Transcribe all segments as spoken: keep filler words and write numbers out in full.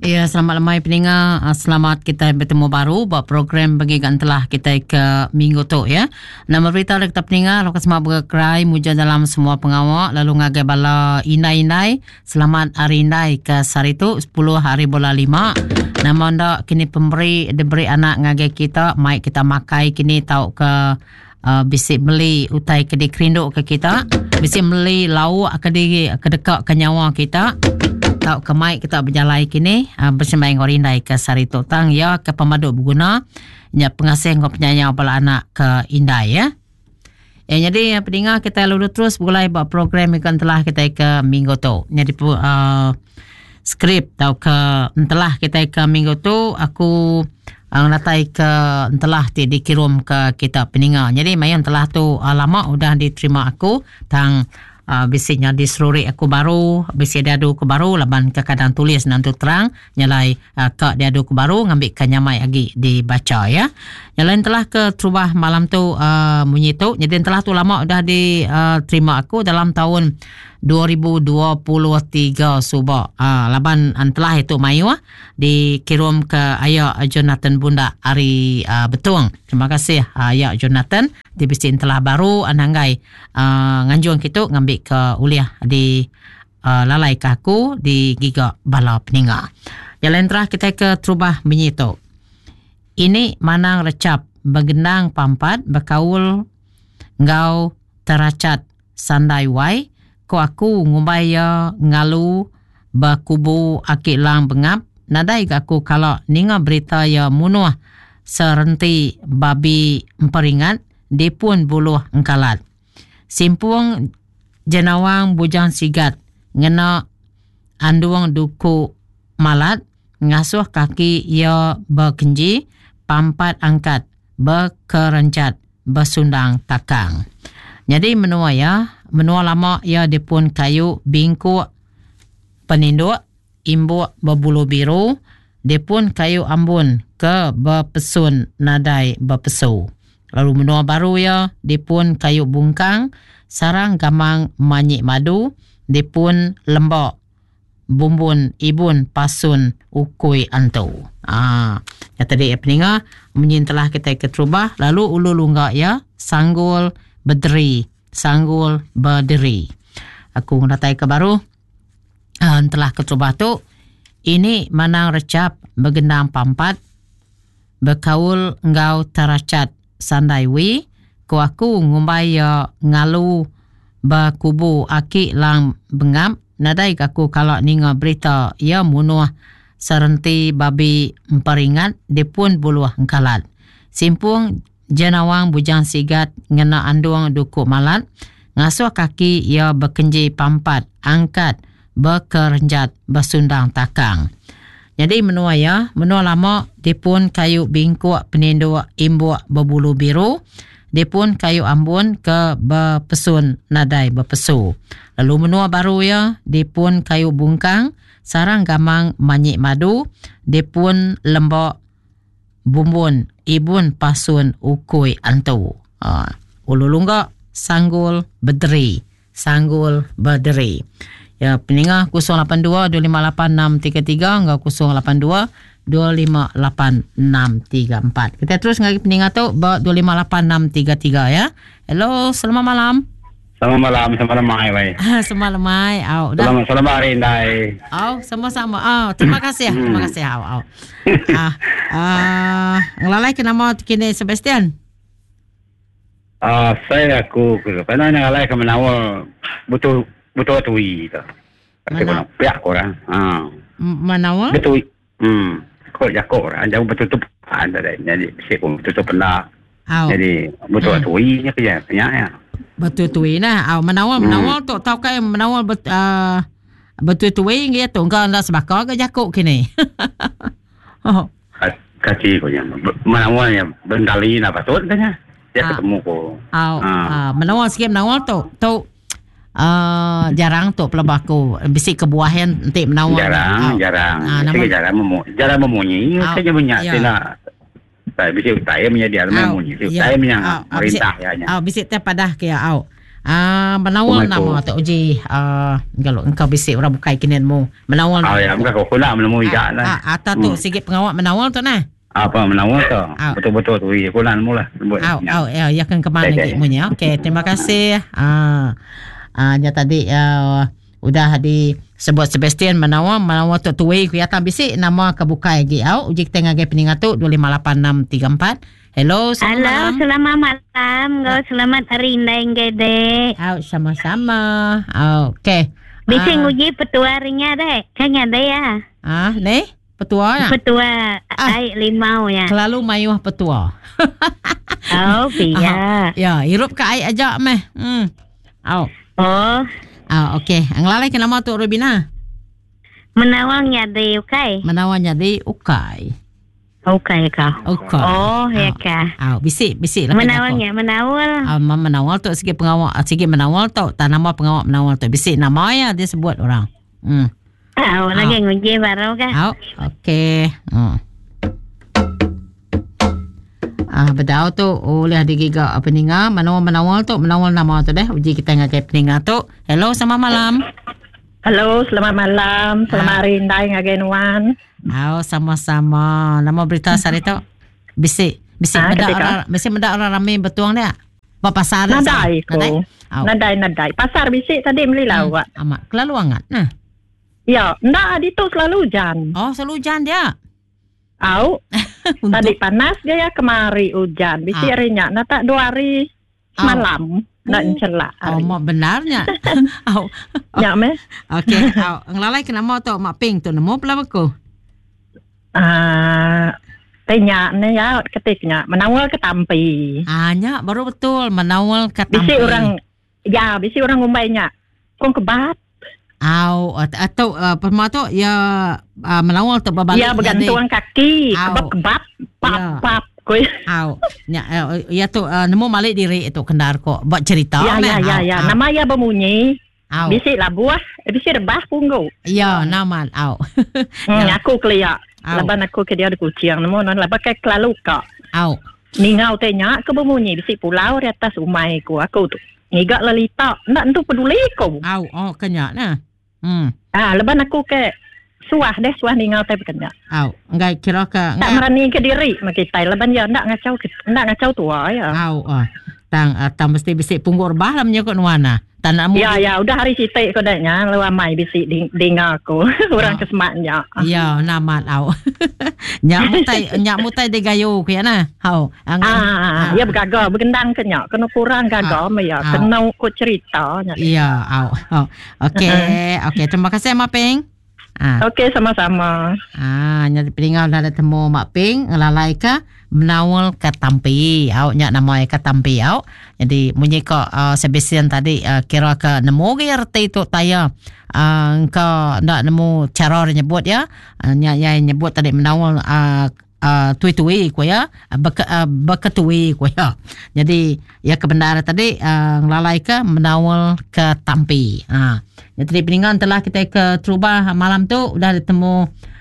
Ya, selamat lemai pendengar. Selamat kita bertemu baru buat program bagi kan telah kita ke minggu tu ya. Nama berita kita pendengar lokal semua bergerai muja dalam semua pengawak lalu ngagai bala inai-inai. Selamat hari inai ke sari tu sepuluh hari bola lima. Nama anda kini pemberi diberi anak ngagai kita, mai kita makai kini tahu ke uh, bisik beli utai ke di kerinduk ke kita. Bisik beli lauk ke di ke dekat ke nyawa kita. Tahu kemai kita berjalan kini uh, bersembahyang orindai ke sari totang ya ke pemaduk berguna ya pengasih ngau penyayang bala anak ke indai ya. Ya jadi pendengar kita lalu terus mulai buat program yang telah kita ke minggu tu. Jadi uh, skrip tahu ke telah kita ke minggu tu aku uh, natai ke telah ti dikirim ke kita pendengar. Jadi mayan telah tu uh, lama udah diterima aku tang Uh, biasanya di seluruh aku baru biasa dia ada aku baru laban ke kadang tulis nanti terang nyalai uh, ke dia ada aku baru ngambil ke nyamai lagi dibaca ya. Nyalain telah ke terubah malam tu uh, bunyi tu jadi telah tu lama dah diterima uh, aku dalam tahun dua ribu dua puluh tiga subak uh, laban telah itu mayu uh, dikirim ke ayah Jonathan Bunda Ari uh, Betung. Terima kasih uh, ayah Jonathan di bisin telah baru ananggai uh, nganjuan kita ngambil ke uliah di uh, lalai kaku di giga bala peninga. Yang lain terah kita ke terubah bunyi tu. Ini manang recap begenang pampat berkaul ngau teracat sandai wai ko aku ngubaya ngalu bakubu akik lang bengap nadai aku kalau ninga berita ya munuah serenti babi emperingat dipun buluh engkalat simpuang jenawang bujang sigat ngena anduang duku malat ngasuh kaki ya berkenji pampat angkat berkerencat bersundang takang. Jadi menua ya, menua lama ya dipun kayu bingku peninduk imbuk berbulu biru dipun kayu ambun ke berpesun nadai berpesu. Lalu menua baru ya dipun kayu bungkang sarang gamang manyik madu dipun lembok bumbun ibun pasun ukui antu. Ah, ya tadi ya peninga menyintelah kita keterubah lalu ulu lunggak ya sanggul berderi, sanggul berderi. Aku ngatai ke baru uh, telah keterubah tu ini manang recap begendang pampat berkaul ngau teracat sandai wi ko aku ngumbaya ngalu bakubu aki lang bengam nadai aku kalau ninga berita ya munuah serenti babi emperingat dipun buluah engkalat simpung jenawang bujang sigat ngena anduang duku malat ngasuh kaki ia berkenji pampat angkat berkerenjat bersundang takang. Jadi menua ya menua lama dipun kayu bingkuk peninduk imbuk berbulu biru dipun kayu ambun ke berpesun nadai berpesu. Lalu menua baru ya dipun kayu bungkang sarang gamang manyik madu dipun lembok bumbun ibun pasun ukui antu. Uh, ulu lunggak sanggul berderi. Sanggul berderi. Ya peningah kosong lapan dua dua lima lapan enam tiga tiga enggak kosong lapan dua dua lima lapan enam tiga empat. Kita terus ngagi peningah tu dua lima lapan enam tiga tiga ya. Hello, selamat malam. Selamat malam, selamat lemai, baik. Selamat lemai, au. Selamat selamat hari indai. Au, sama-sama. Au, terima kasih. Terima kasih, au, au. Ah, ah, ngelalai ke nama kini Sebastian? Ah, saya aku ke mana ngelalai ke menawal betul betul tui tu. Tapi kau pihak orang. Ah. Menawal? Betul. Hmm. Kau jakok orang, jauh betul tu ada dah. Jadi saya pun betul tu pernah. Jadi betul tui nya kerja, banyak ya. Betul tuwi nah. Aw menawal menawal tu tahu kai menawal bet uh, betul tuwi ngi tu engkau ndak sebaka ke jakuk kini. Oh. Kaki ko yang menawal yang bendali na patut kanya. Dia ketemu ko. Aw ah menawal sikit menawal tu. Tu uh, jarang tu pelabaku bisik kebuahan nanti menawal. Jarang, jarang. Sikit jarang memu jarang memunyi saja banyak tidak. Saya bisik saya punya dia memunyi. Saya punya perintah ya. Au bisik teh padah ke au. Ah, menawal nama tu uji. Ah, kalau engkau bisik orang bukai kinin mu. Menawal. Ah, ya, bukan kau nak menemu ikat lah. Ah, ata tu sikit pengawak menawal tu nah. Apa menawal tu? Betul-betul tu. Iya, kau nak mula. Au, au, ya, ya kan kemana lagi munya. Okey, terima kasih. Ah, ah, ya tadi uh, udah di sebut Sebastian menawal, menawal tu tuai ku yata bisik nama kebukai lagi. Au, uji kita ngagai peningatu dua lima lapan enam tiga empat. Hello, selamat Halo, malam. selamat malam. Go, selamat hari indah gede. Au, sama-sama. Au, okey. Bising Ah. uji petua ringnya deh. Kayaknya ada ya. Ah, ni petua ya. Petua Ah. ai limau ya. Selalu mayuh petua. Oh, iya. Ya, hirup ke air aja meh. Hmm. Au. Oh, Ah, okey. Anglalai ke nama tu Rubina? menawangnya deh, okay? Menawanya di Ukai. Okay, kau. Ukai. Oh, ya kah. Au, bisik, bisik lah. Menawangnya, menawal. Ah, menawal tu sikit pengawal, sikit menawal tu. Tak nama pengawal menawal tu. Bisik nama ya dia sebut orang. Hmm. Oh, lagi nguji baru kah? Au, okey. Hmm. Ah, bedau tu oleh digiga peninga menawal menawal tu menawal nama tu deh. Uji kita ngagai peninga tu. Hello, selamat malam. Halo, selamat malam. Selamat hari indah ngagai Wan. Au, sama-sama. Nama berita sari tu. Bisik, bisik Ah, mendak ketika? orang, bisik mendak orang ramai betuang dia. Apa pasar? Nadai ko. Nadai. Au. Nadai, nadai. Pasar bisik tadi beli lawak. Hmm, amat kelalu angat. Nah. Ya, ndak di tu selalu hujan. Oh, selalu hujan dia. Au, Untuk tadi panas dia ya, kemari hujan. Bisik Ah. harinya, nak tak dua hari Au. malam. Nak Oh. celak. Oh, mak benarnya. Au. Ya, meh. Okey, au. Ngelalai ke nama tu Mak Ping tu nemu pula aku. Ah, tanya ni ya, ketiknya. Menawal ke Tampi. Hanya baru betul menawal ke Tampi. Bisik orang, ya, bisik orang umbainya. Kong kebat. Au, atau uh, perma tu ya uh, menawal tu berbalik. Ya, bergantungan kaki. Au. Kebab-kebab. Pap, Ya. pap. Koi. Au. Ya, uh, ya tu uh, nemu balik diri itu kendar kok. Buat cerita. Ya, meh. ya, ya, Au, ya. au. Nama ya berbunyi. Au. Bisik lah buah. Eh, bisik rebah punggu. Ya, nama au. Hmm, Ya. aku keliak. Au. Laban aku ke dia ada kucing. Namo non laban ke kelalu kak. Au. Ningau tanya aku berbunyi. Bisik pulau di atas umai ku. Aku tu. Ngigak lalita. Nak tentu peduli ku. Au, oh kenyak nah. Hmm. Ah, leban aku ke suah deh. Suah ningau tapi kena. Au, enggak kira ke Tak merani ke diri makitai. Leban ya nak ngacau nak ngacau tua ya. Au, ah. Tang uh, tang mesti bisik punggur bah lah menyokot nuana. Tanakmu. Ya, ya, udah hari sitik ko danya. Lewa mai bisik ding, dengar aku. Orang Oh. kesemaknya. Ya, namat au. Nyak mutai, nyak mutai de gayo ku ya nah. Au. Ang, Ah, ya bergagal, bergendang kenyak. Kena kurang gagal, ah. ya. Ah. Kena kau cerita. Ya, au. Au. Okey, okey. Terima kasih Mak Ping. Ah. Okey, sama-sama. Ah, nya peringau dah ada temu Mak Ping ngelalai ke menawal ke Tampi. Au nya nama ke Tampi au. Jadi munyi ko uh, Sebastian tadi uh, kira ke nemu ke erti tu taya. Uh, engkau ndak nemu cara dia nyebut ya. Uh, nya nya nyebut tadi menawal uh, uh, tui-tui ku ya. Beke, uh, beketui ku ya. Jadi ya kebenaran tadi uh, ngelalai ke menawal ke Tampi. Ah. Jadi peringatan telah kita ke Trubah malam tu udah ditemu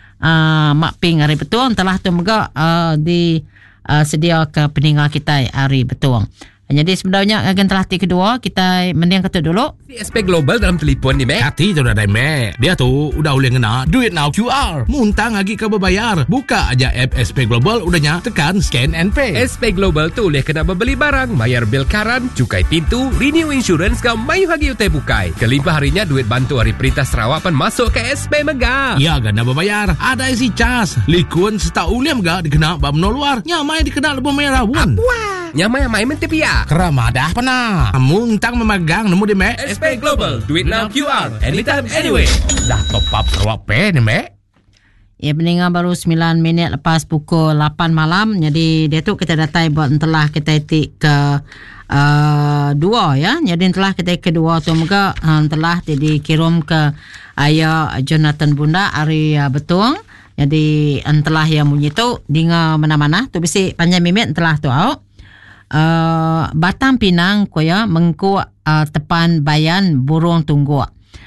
uh, Mak Ping hari betul telah tu juga uh, di uh, sedia ke peninggal kita hari betul. Jadi sebenarnya agen telah ti kedua kita mending kata dulu. S P Global dalam telefon ni, Mek. Hati tu dah ada Mek. Dia tu udah boleh ngena Duit Now Q R. Muntang lagi ke berbayar. Buka aja app S P Global udahnya tekan scan and pay. S P Global tu boleh kena membeli barang, bayar bil karan, cukai pintu, renew insurance kau mayu hagi utai bukai. Kelimpah harinya duit bantu hari Perintah Sarawak pan masuk ke S P Mega. Ya gana berbayar. Ada isi cas. Likun seta uliam ga dikena bab no luar. Nyamai dikena lebih merah pun. Nyamai mai mentepia. Keramadah pernah. Muntang memegang nemu di Mek. S P Global, duit now Q R, anytime, anyway. Dah top up Sarawak Pay ni Mek. Ya peninggal baru sembilan minit lepas pukul lapan malam. Jadi dia tu kita datai buat telah kita itik ke uh, dua ya. Jadi telah kita kedua tu juga uh, telah dikirim ke ayah Jonathan Bunda hari uh, betul. Jadi entelah yang bunyi tu dinga mana-mana tu bisi panjang mimit telah tu au. Uh, Batang Pinang ko ya mengku uh, tepan bayan burung tunggu.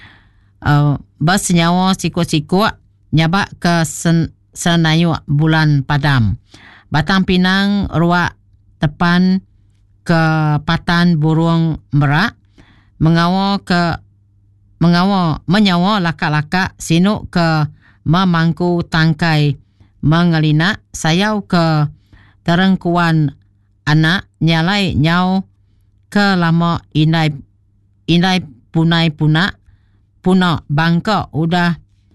Uh, bas nyawa siku-siku nyabak ke sen, senayu bulan padam. Batang Pinang ruak tepan ke patan burung merak. mengawa ke mengawa menyawa laka-laka sinuk ke memangku tangkai mengelina sayau ke terengkuan anak nyalai nyau ke lama inai inai punai puna puna bangka udah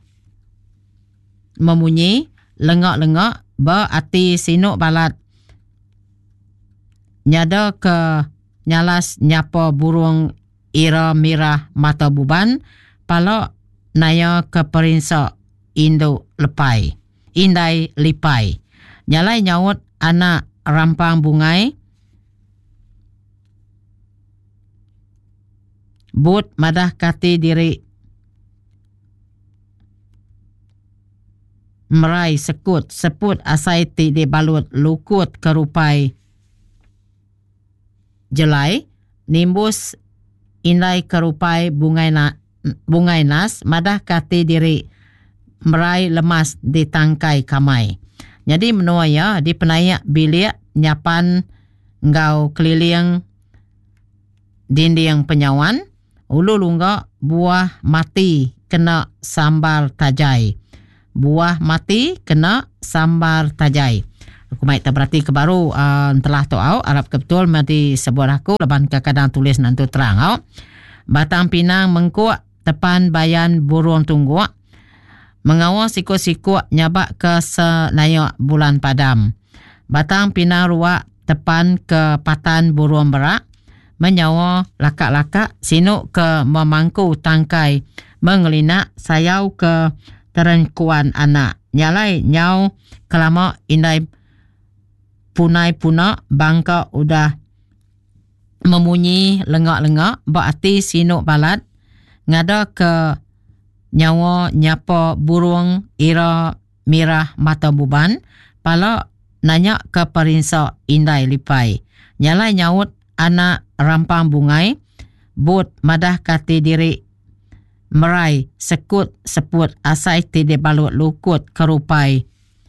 memunyi lengak-lengak berarti sinuk balat nyada ke nyalas nyapa burung ira mirah mata buban pala naya ke perinsa Indo lepai indai lipai nyalai nyawut anak rampang bungai but madah kati diri merai sekut seput asai ti di balut lukut kerupai jelai nimbus indai kerupai bungai na, bungai nas madah kati diri merai lemas di tangkai kamai. Jadi menua ya di penayak bilik nyapan ngau keliling dinding penyawan ulu lungga buah mati kena sambar tajai. Buah mati kena sambar tajai. Aku mai terberati ke baru uh, telah tu au Arab ke betul mati sebuah aku leban ke kadang tulis nanti terang au. Batang Pinang mengkuak tepan bayan burung tungguk mengawas sikut-sikut nyabak ke senayak bulan padam. Batang Pinang ruak tepan ke patan burung berak menyawa lakak-lakak sinuk ke memangku tangkai mengelinak sayau ke terengkuan anak nyalai nyau kelama indai punai puna bangka udah memunyi lengak-lengak berarti sinuk balat ngada ke nyawa nyapa burung ira mirah mata buban pala nanya ke perinsa indai lipai nyalai nyaut anak rampang bungai but madah kati diri merai sekut seput asai tidak balut lukut kerupai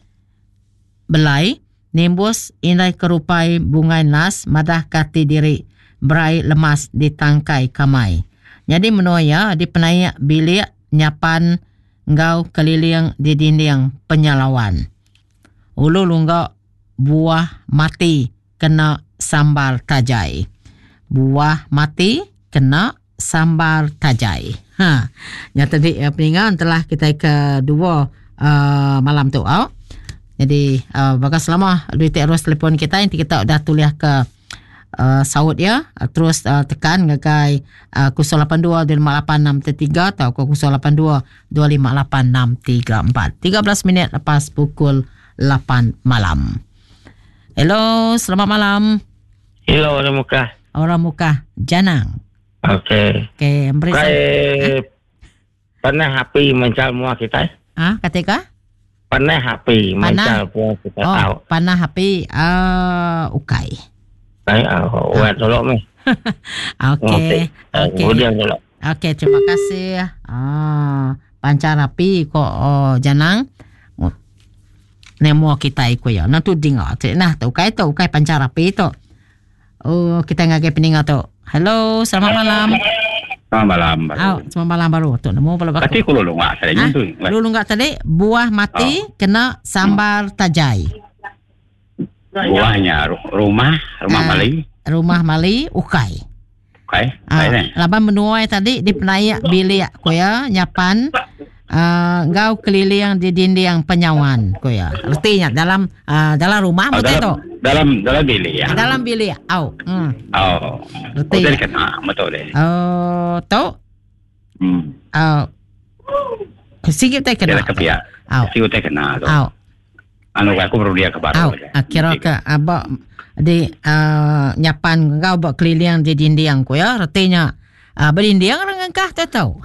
belai nimbus indai kerupai bungai nas madah kati diri berai lemas di tangkai kamai. Jadi menua di penayak bilik nyapan ngau keliling di dinding penyalawan. Ulu lungga buah mati kena sambar tajai. Buah mati kena sambar tajai. Ha, nyata di uh, peningan telah kita kedua uh, malam tu. Oh. Jadi uh, bagus selama duit terus telefon kita nanti kita dah tulis ke uh, saud ya. Uh, terus uh, tekan ngagai uh, kosong lapan dua dua lima lapan enam tiga atau kosong lapan dua dua lima lapan enam tiga empat. tiga belas minit lepas pukul lapan malam. Hello, selamat malam. Hello, orang muka. Orang muka Janang. Okey. Okey, beri saya pernah happy mencal mua kita. Ah, ketika? Panah happy mencal mua kita oh, tahu. Panah happy ah uh, ukai. Ai ah, buat tolong ni. Okey. Okey. Kemudian tolong. Okey, terima kasih. Ah, pancar api ko oh, Janang. Nemo kita ikut ya. Nanti dengar. Nah, tu ukai tu ukai pancar api tu. Oh, kita ngagai peningat tu. Hello, selamat malam. Selamat malam. Oh, selamat malam baru. Tu nemu pula baku. Kati ku lulung ngak tadi tu. Lulung ngak tadi buah mati oh. kena sambar tajai. Buahnya rumah, rumah uh, Mali. Rumah Mali ukai. Ukai. Ah, laban menuai tadi di penayak bilik ko ya nyapan uh, ngau keliling di dinding penyawan ko ya. Artinya dalam uh, dalam rumah oh, betul tu. Dalam dalam bilik ya. Dalam bilik. Au. Hmm. Oh. Betul. Betul kena betul deh. Oh, tu. Hmm. Oh. Sikit tak kena. Dia kepiak. Au. Sikit tak kena tu. Au. Anu aku perlu dia ke baru. Au. Kira ke abak di uh, nyapan kau buat keliling di dinding ko ya. Artinya uh, berinding orang kah tak tahu.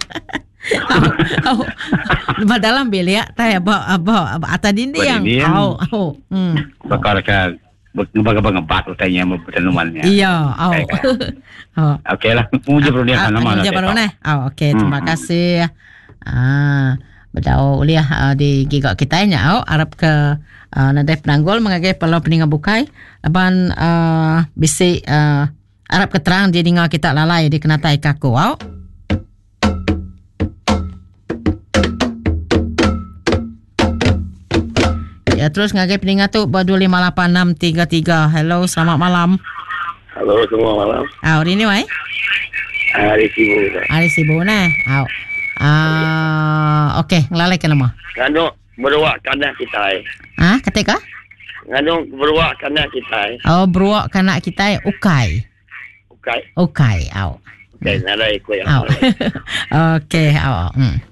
Oh, oh. Dalam bilik tak apa apa atas dinding. Oh, oh. Hmm. Bakal ke ngebag-ngebag utanya bertenumannya. Iya, oh. Oh. Okey lah, puji perlu dia nama. Puji perlu nah. Oh, okey, terima kasih. Ah, bedau uliah uh, di gigak kita nya oh Arab ke uh, nadai penanggul mengagai perlu peningan bukai laban uh, bisi uh, Arab keterang dia dengar kita lalai dia kena tai kaku. Au. Ya, terus ngagai pendengar tu dua lima lapan enam tiga tiga. Hello, selamat malam. Halo, semua malam. Au, ini wai. Hari sibuk. Hari sibuk nah. Au. Ah, okey, ngelalai ke nama. Ngano beruak kanak kita. Ah, ketika? Ngano beruak kanak kita. Oh, beruak kanak kita ukai. Ukai. Ukai, au. Okey, nalai ko yang. Au. Okey, au. Hmm.